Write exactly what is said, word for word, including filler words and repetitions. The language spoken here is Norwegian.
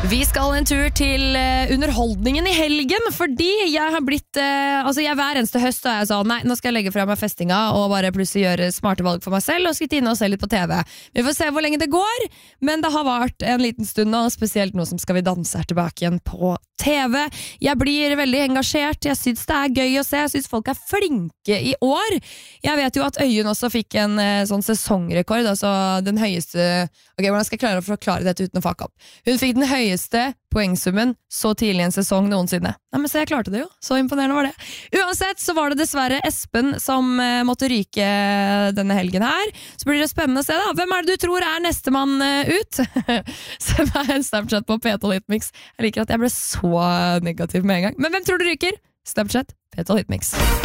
Vi skal en tur til uh, underholdningen i helgen, fordi jeg har blitt, uh, altså jeg hver eneste høst har jeg sånn, nei, nå skal jeg legge fra meg festinga og bare plutselig gjøre smarte valg for meg selv og sitte inne og se litt på T V. Vi får se hvor lenge det går, men det har vært en liten stund nå, spesielt nå som Skal vi danse er tilbake igjen på T V. Jeg blir veldig engasjert, jeg synes det er gøy å se, jeg synes folk er flinke i år. Jeg vet jo at Øyunn også fikk en uh, sånn sesongrekord, altså den høyeste, ok, hvordan skal jeg klare å forklare dette uten å fuck opp? Hun fikk den høyeste poengsummen så tidlig i en sesong noensinne. Nei, men så jeg klarte det jo. Så imponerende var det. Uansett så var det dessverre Espen som uh, måtte ryke denne helgen her. Så blir det spennende å se da. Hvem er det du tror er nestemann uh, ut? Send meg en Snapchat på P to Hitmix. Jeg liker at jeg ble så negativ med en gang. Men hvem tror du ryker? Snapchat P to Hitmix.